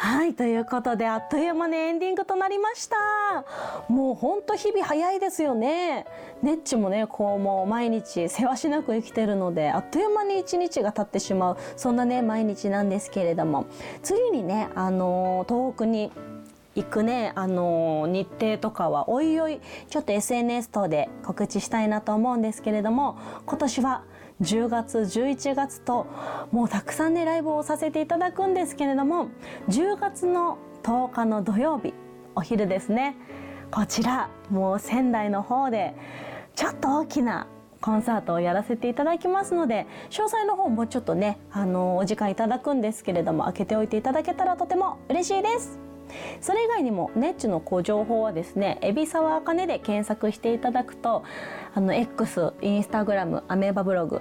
はい、ということであっという間にエンディングとなりました。もうほんと日々早いですよね。ねっちもね、こうもう毎日せわしなく生きてるので、あっという間に一日が経ってしまう、そんなね毎日なんですけれども、次にね東北に行くね日程とかはおいおいちょっと SNS 等で告知したいなと思うんですけれども、今年は10月11月ともうたくさんねライブをさせていただくんですけれども、10月の10日の土曜日お昼ですね、こちらもう仙台の方でちょっと大きなコンサートをやらせていただきますので、詳細の方もちょっとねお時間いただくんですけれども、開けておいていただけたらとても嬉しいです。それ以外にもネッチの情報はですね、海老沢あかねで検索していただくとX、インスタグラム、アメーバブログ、